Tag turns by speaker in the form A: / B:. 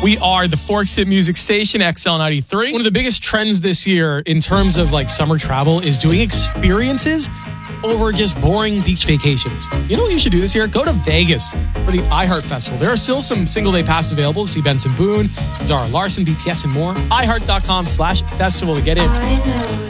A: We are the Forks Hit Music Station, XL93. One of the biggest trends this year in terms of like summer travel is doing experiences over just boring beach vacations. You know what you should do this year? Go to Vegas for the iHeart Festival. There are still some single-day passes available to see Benson Boone, Zara Larson, BTS, and more. iHeart.com/festival to get in.